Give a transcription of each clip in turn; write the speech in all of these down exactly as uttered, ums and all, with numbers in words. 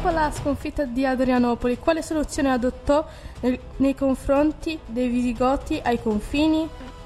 Dopo la sconfitta di Adrianopoli, quale soluzione adottò nel- nei confronti dei Visigoti ai confini?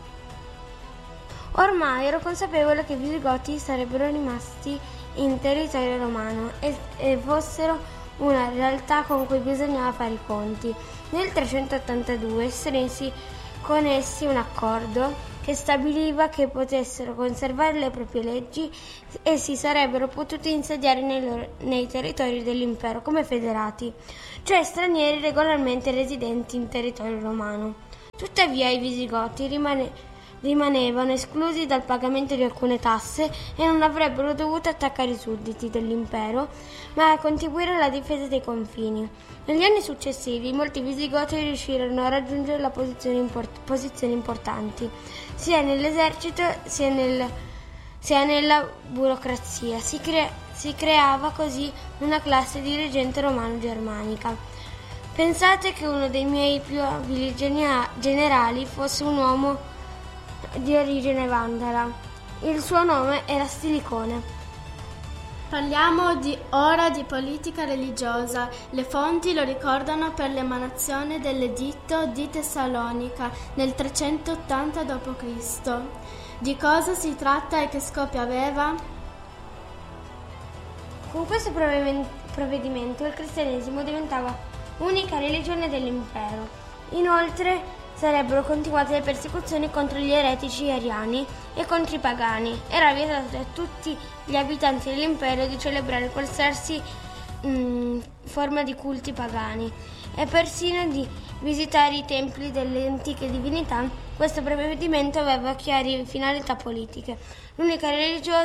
Ormai ero consapevole che i Visigoti sarebbero rimasti in territorio romano e, e fossero una realtà con cui bisognava fare i conti. Nel trecentottantadue strinsi con essi un accordo che stabiliva che potessero conservare le proprie leggi e si sarebbero potuti insediare nei, loro, nei territori dell'impero come federati, cioè stranieri regolarmente residenti in territorio romano. Tuttavia i Visigoti rimane, rimanevano esclusi dal pagamento di alcune tasse e non avrebbero dovuto attaccare i sudditi dell'impero, ma a contribuire alla difesa dei confini. Negli anni successivi molti Visigoti riuscirono a raggiungere la posizione import- posizioni importanti, sia nell'esercito sia, nel, sia nella burocrazia. Si, cre- si creava così una classe dirigente romano-germanica. Pensate che uno dei miei più abili genia- generali fosse un uomo di origine vandala. Il suo nome era Stilicone. Parliamo di, ora di politica religiosa. Le fonti lo ricordano per l'emanazione dell'editto di Tessalonica nel trecentottanta dopo Cristo Di cosa si tratta e che scopo aveva? Con questo provvedimento il cristianesimo diventava unica religione dell'impero. Inoltre sarebbero continuate le persecuzioni contro gli eretici ariani e contro i pagani. Era vietato a tutti gli abitanti dell'impero di celebrare qualsiasi mh, forma di culti pagani e persino di visitare i templi delle antiche divinità. Questo provvedimento aveva chiare finalità politiche. L'unica religione